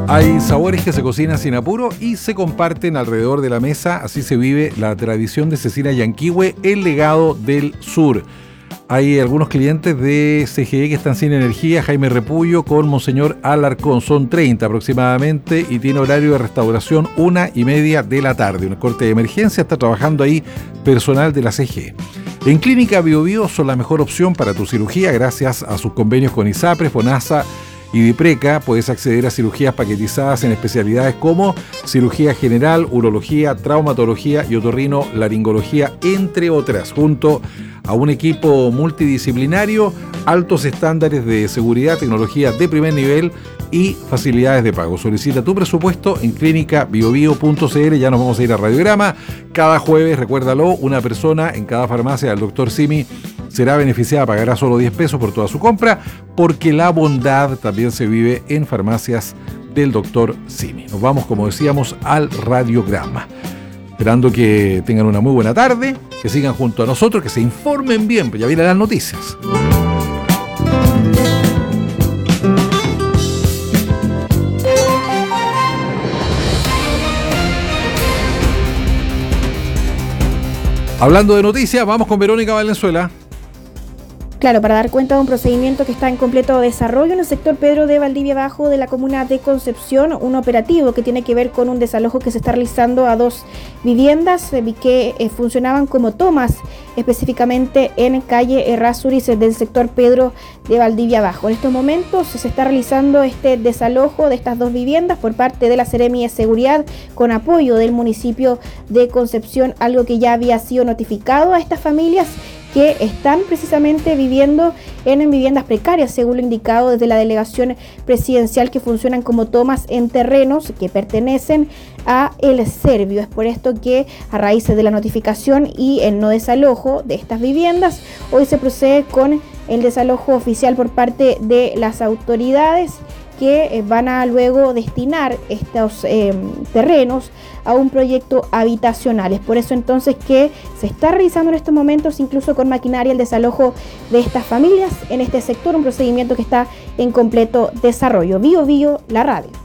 Hay sabores que se cocinan sin apuro y se comparten alrededor de la mesa. Así se vive la tradición de Cecina Yanquihue, el legado del sur. Hay algunos clientes de CGE que están sin energía. Jaime Repullo con Monseñor Alarcón. Son 30 aproximadamente y tiene horario de restauración 1:30 de la tarde. Un corte de emergencia. Está trabajando ahí personal de la CGE. En Clínica Bio Bio son la mejor opción para tu cirugía gracias a sus convenios con ISAPRE, FONASA y DIPRECA. Puedes acceder a cirugías paquetizadas en especialidades como cirugía general, urología, traumatología y otorrinolaringología, entre otras, junto a un equipo multidisciplinario, altos estándares de seguridad, tecnología de primer nivel y facilidades de pago. Solicita tu presupuesto en clínicabiobio.cl. Ya nos vamos a ir a Radiograma. Cada jueves, recuérdalo, una persona en cada farmacia del Dr. Simi será beneficiada, pagará solo 10 pesos por toda su compra, porque la bondad también se vive en farmacias del Dr. Simi. Nos vamos, como decíamos, al Radiograma. Esperando que tengan una muy buena tarde, que sigan junto a nosotros, que se informen bien, pues ya vienen las noticias. Hablando de noticias, vamos con Verónica Valenzuela. Claro, para dar cuenta de un procedimiento que está en completo desarrollo en el sector Pedro de Valdivia Bajo de la comuna de Concepción, un operativo que tiene que ver con un desalojo que se está realizando a dos viviendas que funcionaban como tomas, específicamente en calle Errázuriz del sector Pedro de Valdivia Bajo. En estos momentos se está realizando este desalojo de estas dos viviendas por parte de la Seremi de Seguridad con apoyo del municipio de Concepción, algo que ya había sido notificado a estas familias que están precisamente viviendo en viviendas precarias, según lo indicado desde la delegación presidencial, que funcionan como tomas en terrenos que pertenecen a el Servio. Es por esto que, a raíz de la notificación y el no desalojo de estas viviendas, hoy se procede con el desalojo oficial por parte de las autoridades, que van a luego destinar estos terrenos a un proyecto habitacional. Es por eso entonces que se está realizando en estos momentos, incluso con maquinaria, el desalojo de estas familias en este sector, un procedimiento que está en completo desarrollo. Bio Bio, la radio.